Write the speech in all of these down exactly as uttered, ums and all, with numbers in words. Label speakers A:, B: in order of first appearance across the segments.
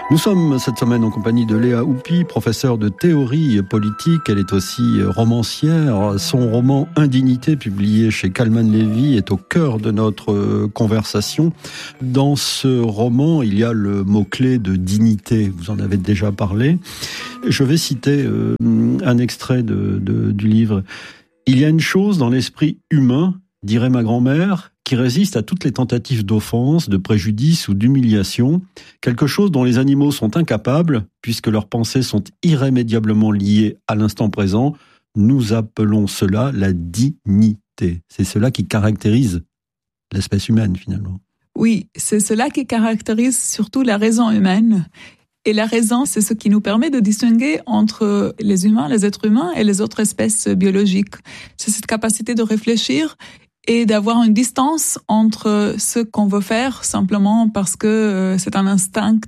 A: Nous sommes cette semaine en compagnie de Léa Houpi, professeure de théorie politique. Elle est aussi romancière. Son roman Indignité, publié chez Calman Levy, est au cœur de notre conversation. Dans ce roman, il y a le mot-clé de dignité. Vous en avez déjà parlé. Je vais citer euh, un extrait de, de, du livre. Il y a une chose dans l'esprit humain, dirait ma grand-mère, qui résiste à toutes les tentatives d'offense, de préjudice ou d'humiliation, quelque chose dont les animaux sont incapables, puisque leurs pensées sont irrémédiablement liées à l'instant présent. Nous appelons cela la dignité. C'est cela qui caractérise l'espèce humaine, finalement.
B: Oui, c'est cela qui caractérise surtout la raison humaine. Et la raison, c'est ce qui nous permet de distinguer entre les humains, les êtres humains et les autres espèces biologiques. C'est cette capacité de réfléchir et d'avoir une distance entre ce qu'on veut faire simplement parce que euh, c'est un instinct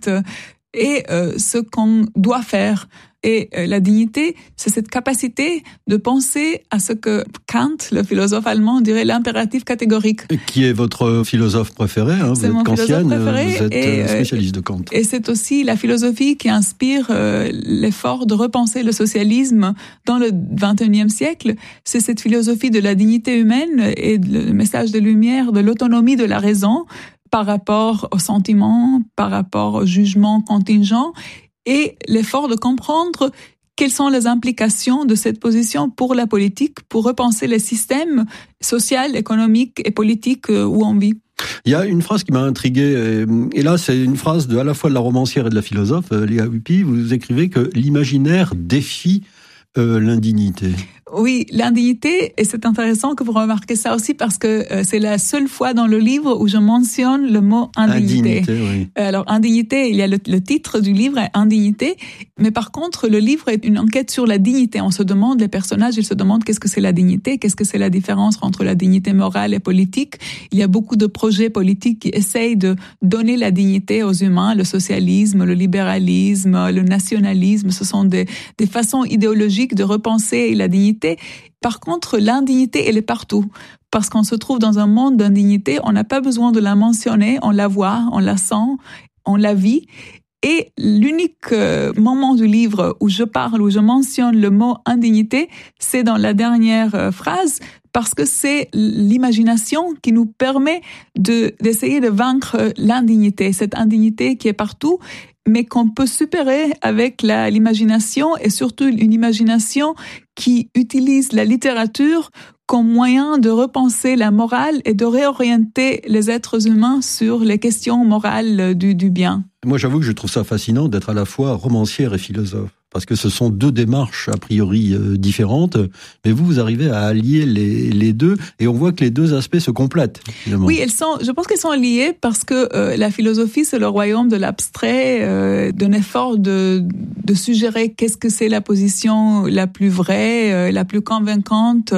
B: et euh, ce qu'on doit faire. Et euh, la dignité, c'est cette capacité de penser à ce que Kant, le philosophe allemand, dirait l'impératif catégorique.
A: Qui est votre philosophe préféré, hein, vous
B: c'est
A: êtes
B: mon
A: kantienne,
B: préféré,
A: vous êtes
B: et,
A: spécialiste de Kant.
B: Et c'est aussi la philosophie qui inspire euh, l'effort de repenser le socialisme dans le vingt et unième siècle. C'est cette philosophie de la dignité humaine et le message de lumière de l'autonomie de la raison par rapport aux sentiments, par rapport au jugement contingent, et l'effort de comprendre quelles sont les implications de cette position pour la politique, pour repenser les systèmes sociaux, économiques et politiques où on vit.
A: Il y a une phrase qui m'a intrigué, et là c'est une phrase de à la fois de la romancière et de la philosophe, Léa Houpi. Vous écrivez que l'imaginaire défie euh, l'indignité.
B: Oui, l'indignité, et c'est intéressant que vous remarquez ça aussi parce que euh, c'est la seule fois dans le livre où je mentionne le mot indignité.
A: Indignité, oui.
B: Alors, indignité, il y a le, le titre du livre, Indignité, mais par contre, le livre est une enquête sur la dignité. On se demande, les personnages, ils se demandent qu'est-ce que c'est la dignité, qu'est-ce que c'est la différence entre la dignité morale et politique. Il y a beaucoup de projets politiques qui essayent de donner la dignité aux humains, le socialisme, le libéralisme, le nationalisme, ce sont des, des façons idéologiques de repenser la dignité. Par contre, l'indignité, elle est partout. Parce qu'on se trouve dans un monde d'indignité, on n'a pas besoin de la mentionner, on la voit, on la sent, on la vit. Et l'unique moment du livre où je parle, où je mentionne le mot indignité, c'est dans la dernière phrase, parce que c'est l'imagination qui nous permet de, d'essayer de vaincre l'indignité, cette indignité qui est partout, mais qu'on peut supérer avec la, l'imagination et surtout une imagination qui utilise la littérature comme moyen de repenser la morale et de réorienter les êtres humains sur les questions morales du, du bien.
A: Moi, j'avoue que je trouve ça fascinant d'être à la fois romancière et philosophe, parce que ce sont deux démarches a priori euh, différentes, mais vous, vous arrivez à allier les, les deux, et on voit que les deux aspects se complètent, finalement.
B: Oui, elles sont, je pense qu'elles sont liées parce que euh, la philosophie, c'est le royaume de l'abstrait, euh, d'un effort de, de suggérer qu'est-ce que c'est la position la plus vraie, euh, la plus convaincante.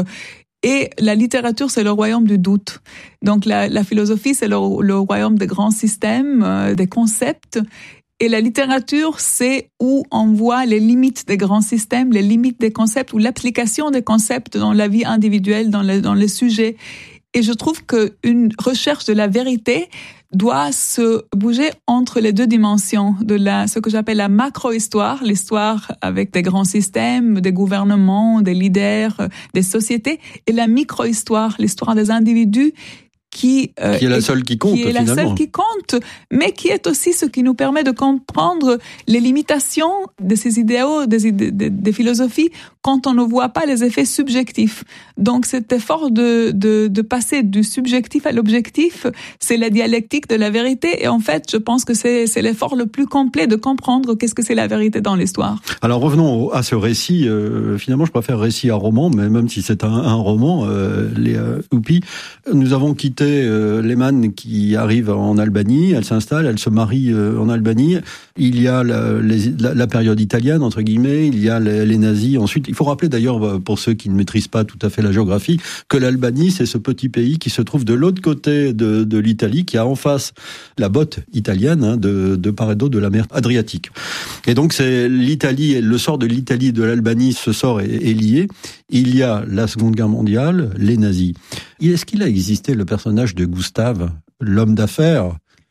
B: Et la littérature, c'est le royaume du doute. Donc la, la philosophie, c'est le, le royaume des grands systèmes, euh, des concepts. Et la littérature, c'est où on voit les limites des grands systèmes, les limites des concepts, ou l'application des concepts dans la vie individuelle, dans les, dans les sujets. Et je trouve qu'une recherche de la vérité doit se bouger entre les deux dimensions de la, ce que j'appelle la macro-histoire, l'histoire avec des grands systèmes, des gouvernements, des leaders, des sociétés, et la micro-histoire, l'histoire des individus, qui, euh,
A: qui est la seule qui compte,
B: qui est la
A: finalement.
B: seule qui compte, mais qui est aussi ce qui nous permet de comprendre les limitations de ces idéaux, des, idées, des, des philosophies, quand on ne voit pas les effets subjectifs. Donc cet effort de, de, de passer du subjectif à l'objectif, c'est la dialectique de la vérité, et en fait, je pense que c'est, c'est l'effort le plus complet de comprendre qu'est-ce que c'est la vérité dans l'histoire.
A: Alors revenons à ce récit. Euh, finalement, je préfère récit à roman, mais même si c'est un, un roman, euh, Léa Houpi, nous avons quitté euh, Lehmann qui arrive en Albanie, elle s'installe, elle se marie euh, en Albanie. Il y a la, les, la, la période italienne, entre guillemets, il y a les, les nazis. Ensuite, il faut rappeler d'ailleurs, pour ceux qui ne maîtrisent pas tout à fait la géographie, que l'Albanie, c'est ce petit pays qui se trouve de l'autre côté de, de l'Italie, qui a en face la botte italienne, hein, de, de part et d'autre de la mer Adriatique. Et donc, c'est l'Italie, le sort de l'Italie et de l'Albanie, ce sort est, est lié. Il y a la Seconde Guerre mondiale, les nazis. Est-ce qu'il a existé le personnage de Gustave, l'homme d'affaires,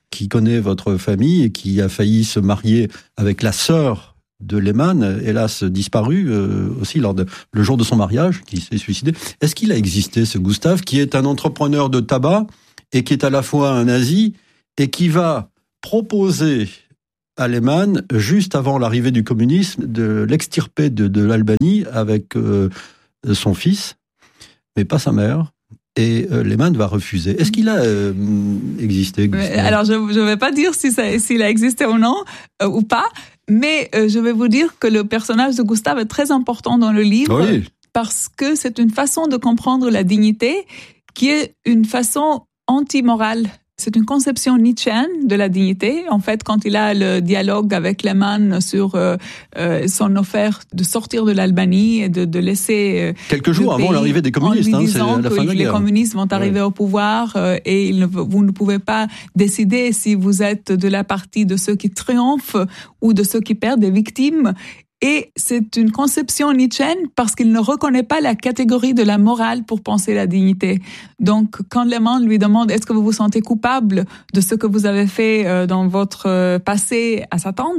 A: qui connaît votre famille et qui a failli se marier avec la sœur de Lehman, hélas disparu euh, aussi lors de le jour de son mariage, qui s'est suicidé. Est-ce qu'il a existé, ce Gustave, qui est un entrepreneur de tabac et qui est à la fois un nazi et qui va proposer à Lehman, juste avant l'arrivée du communisme, de l'extirper de, de l'Albanie avec euh, son fils, mais pas sa mère. Et euh, Lehman va refuser. Est-ce qu'il a euh, existé, Gustave ?
B: Alors, je ne vais pas dire si ça, s'il a existé ou non, euh, ou pas, mais euh, je vais vous dire que le personnage de Gustave est très important dans le livre,
A: oui.
B: Parce que c'est une façon de comprendre la dignité qui est une façon anti-morale. C'est une conception nietzschéenne de la dignité. En fait, quand il a le dialogue avec Lehman sur euh, euh, son offre de sortir de l'Albanie et de, de laisser euh,
A: quelques jours avant l'arrivée des communistes,
B: en lui
A: disant
B: hein,
A: c'est la
B: que
A: fin de la
B: les
A: guerre.
B: communistes vont arriver ouais. au pouvoir euh, et ils ne, vous ne pouvez pas décider si vous êtes de la partie de ceux qui triomphent ou de ceux qui perdent des victimes. Et c'est une conception nietzschéenne parce qu'il ne reconnaît pas la catégorie de la morale pour penser la dignité. Donc, quand Lehman lui demande « Est-ce que vous vous sentez coupable de ce que vous avez fait dans votre passé à sa tante ?»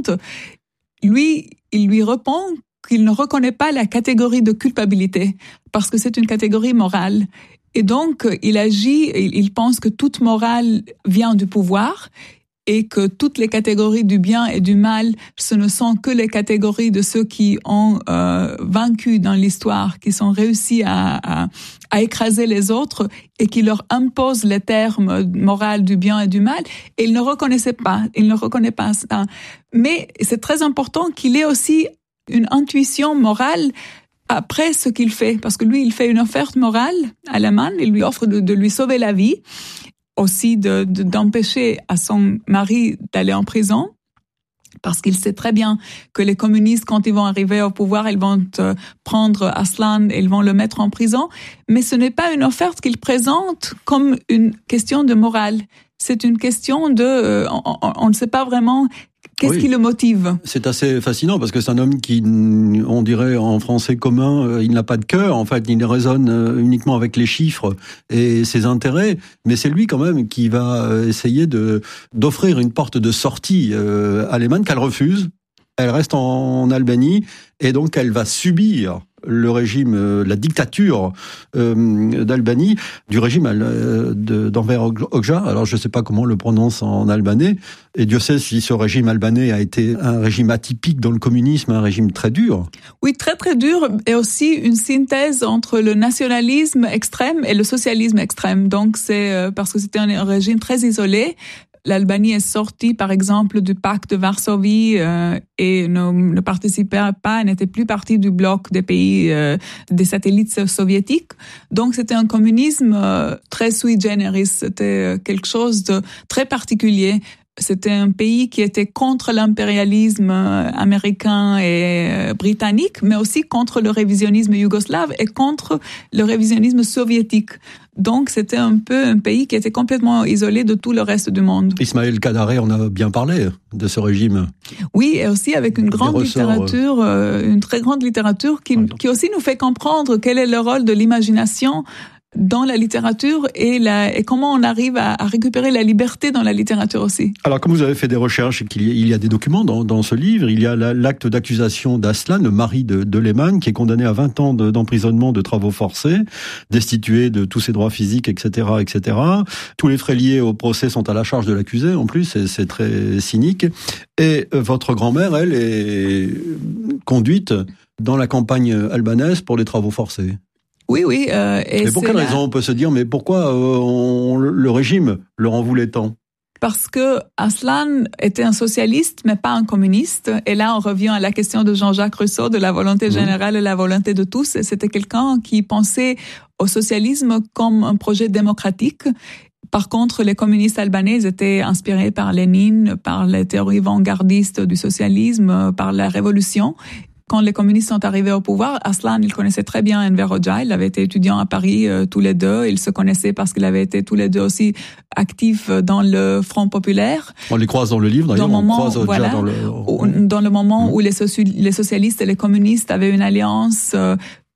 B: lui, il lui répond qu'il ne reconnaît pas la catégorie de culpabilité parce que c'est une catégorie morale. Et donc, il agit, il pense que toute morale vient du pouvoir et que toutes les catégories du bien et du mal, ce ne sont que les catégories de ceux qui ont euh, vaincu dans l'histoire, qui sont réussis à, à, à écraser les autres et qui leur imposent les termes moraux du bien et du mal. Et il ne reconnaissait pas, il ne reconnaît pas ça. Mais c'est très important qu'il ait aussi une intuition morale après ce qu'il fait, parce que lui, il fait une offre morale à Lehman, il lui offre de, de lui sauver la vie, aussi de, de, d'empêcher à son mari d'aller en prison, parce qu'il sait très bien que les communistes, quand ils vont arriver au pouvoir, ils vont prendre Aslan et ils vont le mettre en prison. Mais ce n'est pas une offre qu'il présente comme une question de morale. C'est une question de... Euh, on, on ne sait pas vraiment... Qu'est-ce oui. qui le motive ?
A: C'est assez fascinant parce que c'est un homme qui, on dirait en français commun, il n'a pas de cœur. En fait, il raisonne uniquement avec les chiffres et ses intérêts. Mais c'est lui quand même qui va essayer de d'offrir une porte de sortie à Lehman qu'elle refuse. Elle reste en Albanie et donc elle va subir le régime, euh, la dictature euh, d'Albanie, du régime euh, de, d'Enver Hoxha. Alors je ne sais pas comment on le prononce en albanais. Et Dieu sait si ce régime albanais a été un régime atypique dans le communisme, un régime très dur.
B: Oui, très très dur, et aussi une synthèse entre le nationalisme extrême et le socialisme extrême. Donc c'est euh, parce que c'était un, un régime très isolé. L'Albanie est sortie, par exemple, du pacte de Varsovie euh, et ne, ne participait pas, n'était plus partie du bloc des pays, euh, des satellites soviétiques. Donc, c'était un communisme euh, très sui generis. C'était quelque chose de très particulier. C'était un pays qui était contre l'impérialisme américain et britannique, mais aussi contre le révisionnisme yougoslave et contre le révisionnisme soviétique. Donc, c'était un peu un pays qui était complètement isolé de tout le reste du monde.
A: Ismaël Kadare, on a bien parlé de ce régime.
B: Oui, et aussi avec une grande ressorts, littérature, euh, une très grande littérature qui, qui aussi nous fait comprendre quel est le rôle de l'imagination dans la littérature et, la, et comment on arrive à, à récupérer la liberté dans la littérature aussi.
A: Alors, comme vous avez fait des recherches et qu'il y a, il y a des documents dans, dans ce livre, il y a la, l'acte d'accusation d'Aslan, le mari de, de Lehman, qui est condamné à vingt ans de, d'emprisonnement de travaux forcés, destitué de tous ses droits physiques, et cetera, et cetera. Tous les frais liés au procès sont à la charge de l'accusé, en plus, c'est, c'est très cynique. Et votre grand-mère, elle, est conduite dans la campagne albanaise pour les travaux forcés.
B: Oui, oui. Euh, et
A: mais pour quelle
B: la...
A: raison on peut se dire, mais pourquoi euh, on, le régime leur en voulait tant ?
B: Parce que Aslan était un socialiste, mais pas un communiste. Et là, on revient à la question de Jean-Jacques Rousseau, de la volonté générale et la volonté de tous. Et c'était quelqu'un qui pensait au socialisme comme un projet démocratique. Par contre, les communistes albanais étaient inspirés par Lénine, par les théories vanguardistes du socialisme, par la révolution. Quand les communistes sont arrivés au pouvoir, Aslan, il connaissait très bien Enver Hoxha. Il avait été étudiant à Paris euh, tous les deux. Ils se connaissaient parce qu'ils avaient été tous les deux aussi actifs dans le Front populaire.
A: On les croise dans le livre, d'ailleurs.
B: Dans
A: on
B: moment,
A: croise Hoxha
B: voilà,
A: dans le...
B: Dans le moment mmh. où les, soci- les socialistes et les communistes avaient une alliance euh,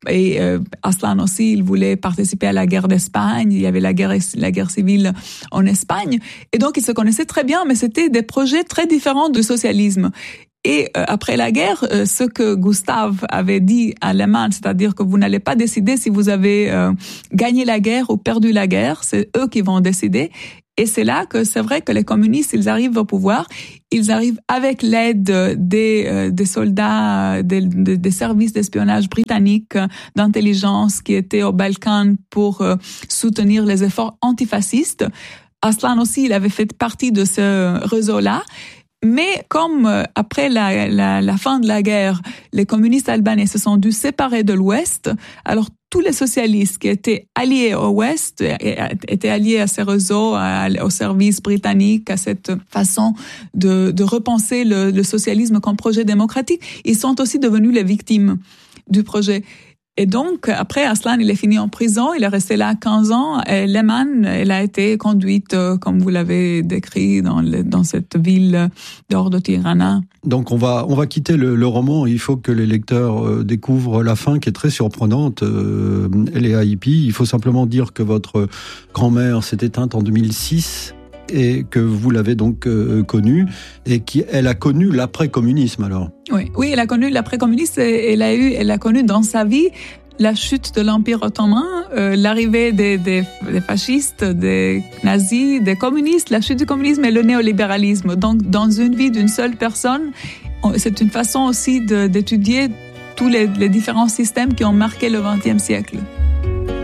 B: Et euh, Aslan aussi, il voulait participer à la guerre d'Espagne. Il y avait la guerre, la guerre civile en Espagne. Et donc, ils se connaissaient très bien, mais c'était des projets très différents du socialisme. Et euh, après la guerre, euh, ce que Gustave avait dit à Lehmann, c'est-à-dire que vous n'allez pas décider si vous avez euh, gagné la guerre ou perdu la guerre, c'est eux qui vont décider. Et c'est là que c'est vrai que les communistes, ils arrivent au pouvoir, ils arrivent avec l'aide des, euh, des soldats, des, des, des services d'espionnage britanniques, d'intelligence qui étaient au Balkan pour euh, soutenir les efforts antifascistes. Aslan aussi, il avait fait partie de ce réseau-là. Mais comme euh, après la, la, la fin de la guerre, les communistes albanais se sont dû séparer de l'Ouest, alors tous les socialistes qui étaient alliés au Ouest, étaient alliés à ces réseaux, à, au service britannique, à cette façon de, de repenser le, le socialisme comme projet démocratique, ils sont aussi devenus les victimes du projet. Et donc, après, Aslan, il est fini en prison, il est resté là quinze ans, et Lehmann, elle a été conduite, euh, comme vous l'avez décrit, dans, le, dans cette ville d'Or de Tirana.
A: Donc, on va, on va quitter le, le roman, il faut que les lecteurs euh, découvrent la fin qui est très surprenante, euh, Léa Hippie. Il faut simplement dire que votre grand-mère s'est éteinte en deux mille six, et que vous l'avez donc euh, connue, et qu'elle a connu l'après-communisme alors.
B: Oui, oui, elle a connu l'après-communisme, et elle a eu, elle a connu dans sa vie la chute de l'Empire ottoman, euh, l'arrivée des, des, des fascistes, des nazis, des communistes, la chute du communisme et le néolibéralisme. Donc, dans une vie d'une seule personne, c'est une façon aussi de, d'étudier tous les, les différents systèmes qui ont marqué le vingtième siècle.